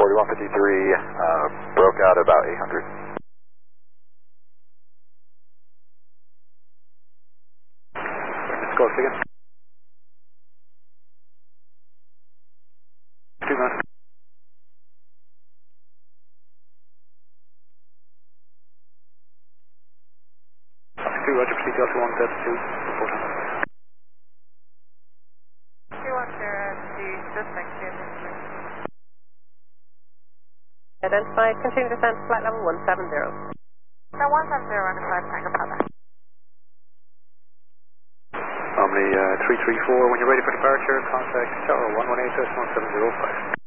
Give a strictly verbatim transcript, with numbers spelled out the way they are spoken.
forty-one fifty-three, uh, broke out about eight hundred. Let's go again. Two months. Two, Roger, proceed Delta one, Delta two, report on. two one zero, the suspect here. Identified, continue descent to flight level one seven zero. No, one seven zero, identified, Tango Papa. Omni uh, three three four, when you're ready for departure, contact Tower one one eight one seven zero five.